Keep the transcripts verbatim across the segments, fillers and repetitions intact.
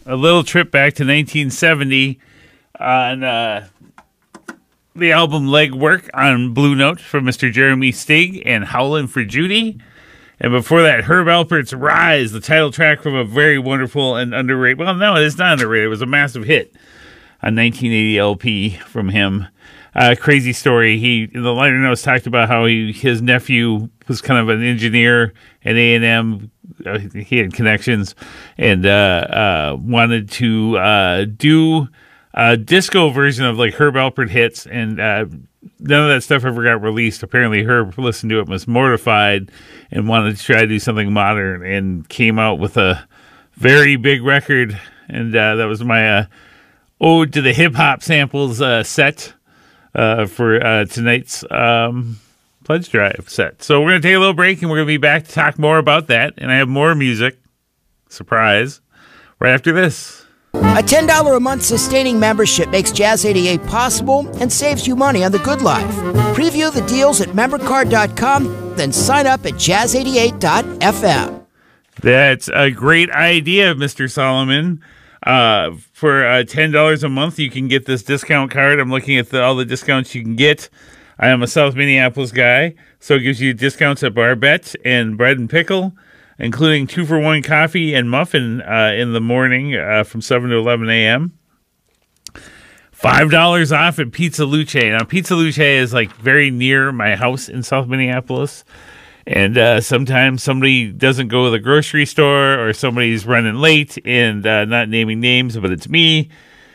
a little trip back to nineteen seventy on uh, the album Legwork on Blue Note from Mister Jeremy Stig and Howlin' for Judy. And before that, Herb Alpert's Rise, the title track from a very wonderful and underrated, well, no, it's not underrated. It was a massive hit on nineteen eighty L P from him. Uh, crazy story. He, in the liner notes, talked about how he, his nephew was kind of an engineer at A and M. Uh, he had connections and uh, uh, wanted to uh, do a disco version of like Herb Alpert hits, and uh, none of that stuff ever got released. Apparently, Herb listened to it, was mortified, and wanted to try to do something modern, and came out with a very big record. And uh, that was my uh, ode to the hip hop samples uh, set. Uh, for uh, tonight's um, Pledge Drive set. So we're going to take a little break, and we're going to be back to talk more about that. And I have more music, surprise, right after this. A ten dollars a month sustaining membership makes Jazz eighty-eight possible and saves you money on the good life. Preview the deals at member card dot com, then sign up at jazz eighty-eight dot f m. That's a great idea, Mister Solomon. Uh, for uh, ten dollars a month, you can get this discount card. I'm looking at the, all the discounts you can get. I am a South Minneapolis guy, so it gives you discounts at Barbette and Bread and Pickle, including two for one coffee and muffin uh, in the morning uh, from seven to eleven a.m. five dollars off at Pizza Luce. Now, Pizza Luce is like very near my house in South Minneapolis. And uh, sometimes somebody doesn't go to the grocery store, or somebody's running late, and uh, not naming names, but it's me.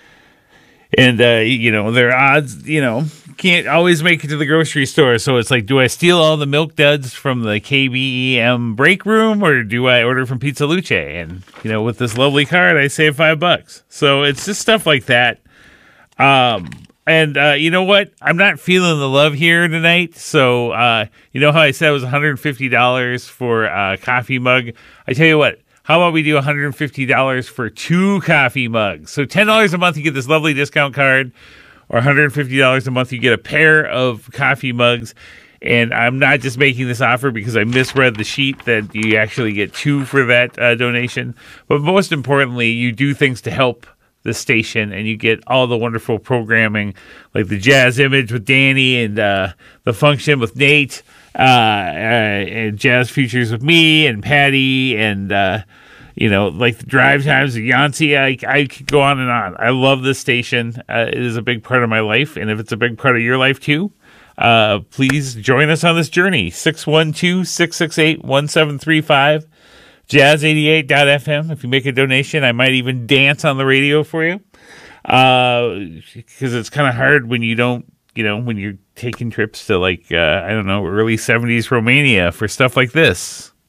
And, uh, you know, their odds, you know, can't always make it to the grocery store. So it's like, do I steal all the milk duds from the K B E M break room, or do I order from Pizza Luce? And, you know, with this lovely card, I save five bucks. So it's just stuff like that. Um... And uh, you know what? I'm not feeling the love here tonight. So, uh, you know how I said it was one hundred fifty dollars for a coffee mug? I tell you what, how about we do one hundred fifty dollars for two coffee mugs? So ten dollars a month, you get this lovely discount card, or one hundred fifty dollars a month, you get a pair of coffee mugs. And I'm not just making this offer because I misread the sheet that you actually get two for that uh, donation. But most importantly, you do things to help the station, and you get all the wonderful programming like the Jazz Image with Danny, and uh, the Function with Nate, uh, uh, and Jazz Features with me and Patty, and uh, you know, like the Drive Times of Yancey. I, I could go on and on. I love this station. Uh, it is a big part of my life, and if it's a big part of your life too, uh, please join us on this journey. six one two, six six eight, one seven three five. jazz eighty-eight dot f m. If you make a donation, I might even dance on the radio for you. Because uh, it's kind of hard when you don't, you know, when you're taking trips to like, uh, I don't know, early seventies Romania for stuff like this.